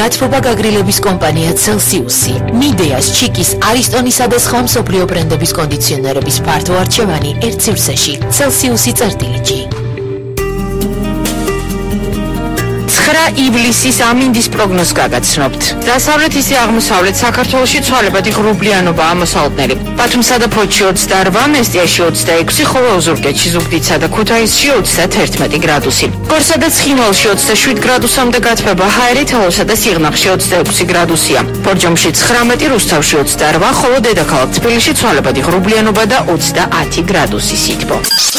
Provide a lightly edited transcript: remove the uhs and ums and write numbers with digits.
გათბობა გაგრილების კომპანია Celsius-ი. მიდეას, ჩიკის, არისტონისა და სხვა მსოფლიო ბრენდების კონდიციონერების ფართო არჩევანი ერთ სივრცეში. Celsius-ი. 9 ივლისის ამინდის პროგნოზს გაგაცნობთ. დასავლეთ ისე აღმოსავლეთ საქართველოში ცვალებადი ღრუბლიანობა ამოსალოდნელი. ბათუმსა და ფოთში 28, მესტიაში 26, ხოლო ოზურგეთში, ზუგდიდსა და ქუთაისში 31 გრადუსი. გორსა და ცხინვალში 27 გრადუსამდე გათბება, ჰაერი თელავსა და სიღნაღში 26 გრადუსია. ბორჯომში 19, რუსთავში 28, ხოლო დედაქალაქ თბილისში ცვალებადი ღრუბლიანობა და 30 გრადუსი სითბო.